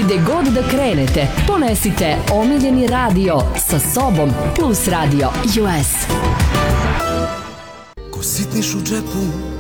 Gde god da krenete, ponesite omiljeni radio sa sobom plus radio US. Ko sitniš u džepu